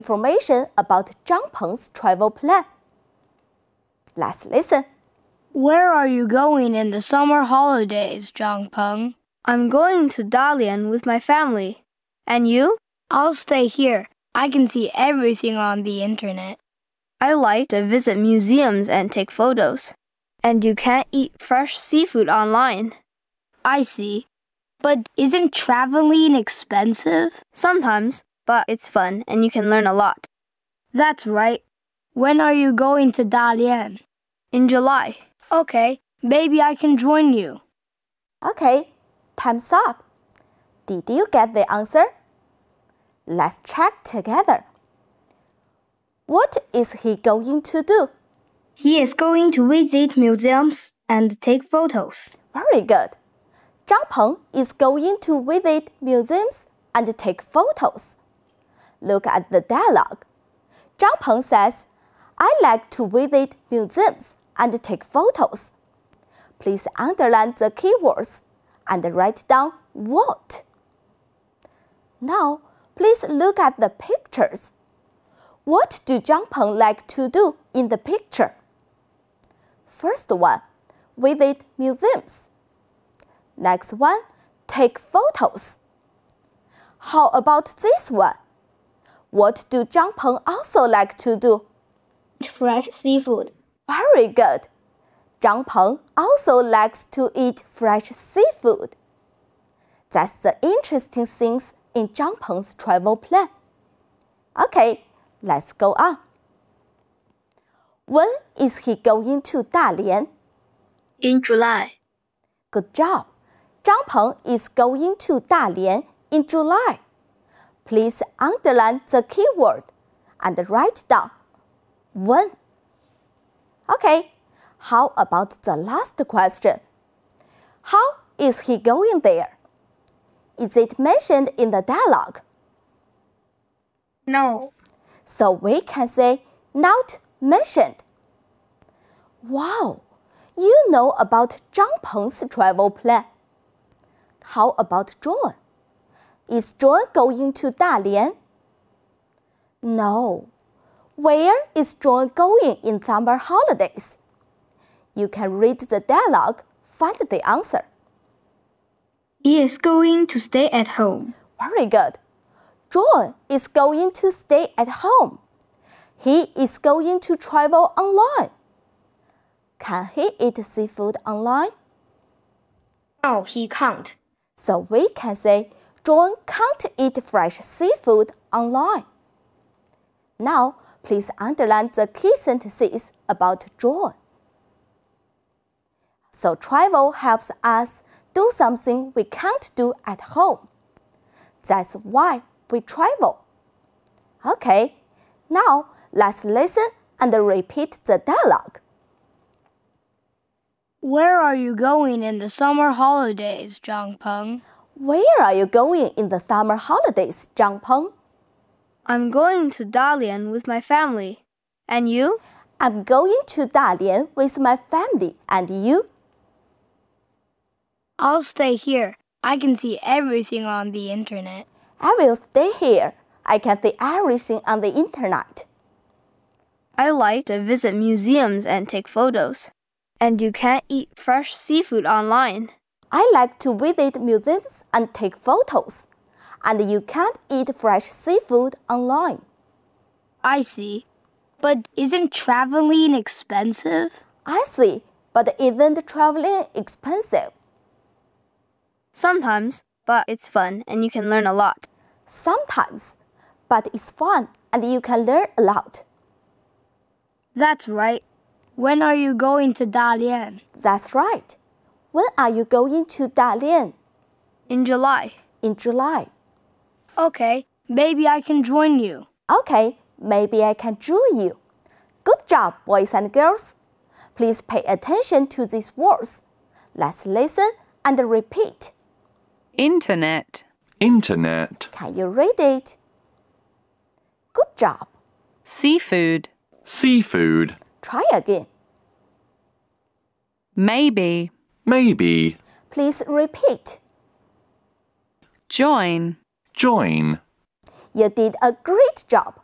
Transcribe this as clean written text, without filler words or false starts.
information about Zhang Peng's travel plan. Let's listen. Where are you going in the summer holidays, Zhang Peng? I'm going to Dalian with my family. And you? I'll stay here. I can see everything on the internet. I like to visit museums and take photos. And you can't eat fresh seafood online. I see. But isn't traveling expensive? Sometimes, but it's fun and you can learn a lot. That's right. When are you going to Dalian? In July. Okay, maybe I can join you. Okay, time's up. Did you get the answer? Let's check together. What is he going to do? He is going to visit museums and take photos. Very good. Zhang Peng is going to visit museums and take photos. Look at the dialogue. Zhang Peng says, I like to visit museums and take photos. Please underline the keywords and write down what. Now, please look at the pictures. What do Zhang Peng like to do in the picture? First one, visit museums. Next one, take photos. How about this one? What do Zhang Peng also like to do? Eat fresh seafood. Very good. Zhang Peng also likes to eat fresh seafood. That's the interesting things in Zhang Peng's travel plan. Okay, let's go on. When is he going to Dalian? In July. Good job. Zhang Peng is going to Dalian in July. Please underline the keyword and write down when. Okay, how about the last question? How is he going there? Is it mentioned in the dialogue? No. So we can say not mentioned. Wow, you know about Zhang Peng's travel plan. How about John? Is John going to Dalian? No. Where is John going in summer holidays? You can read the dialogue, find the answer. He is going to stay at home. Very good. John is going to stay at home. He is going to travel online. Can he eat seafood online? No, he can't. So we can say John can't eat fresh seafood online. Now, please underline the key sentences about John. So travel helps us do something we can't do at home. That's why we travel. Okay, now let's listen and repeat the dialogue. Where are you going in the summer holidays, Zhang Peng? Where are you going in the summer holidays, Zhang Peng? I'm going to Dalian with my family. And you? I'm going to Dalian with my family. And you? I'll stay here. I can see everything on the internet. I will stay here. I can see everything on the internet. I like to visit museums and take photos. And you can't eat fresh seafood online. I like to visit museums and take photos. And you can't eat fresh seafood online. I see. But isn't traveling expensive? I see. But isn't traveling expensive? Sometimes, but it's fun and you can learn a lot. Sometimes, but it's fun and you can learn a lot. That's right. When are you going to Dalian? That's right. When are you going to Dalian? In July. In July. Okay, maybe I can join you. Okay, maybe I can join you. Good job, boys and girls. Please pay attention to these words. Let's listen and repeat. Internet. Internet. Can you read it? Good job. Seafood. Seafood. Try again. Maybe. Maybe. Please repeat. Join. Join. You did a great job.